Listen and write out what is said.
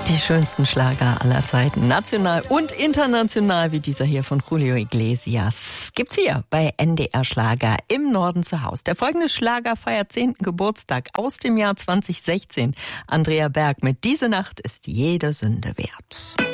Die schönsten Schlager aller Zeiten, national und international, wie dieser hier von Julio Iglesias, gibt's hier bei NDR Schlager im Norden zu Hause. Der folgende Schlager feiert 10. Geburtstag aus dem Jahr 2016. Andrea Berg mit Diese Nacht ist jede Sünde wert.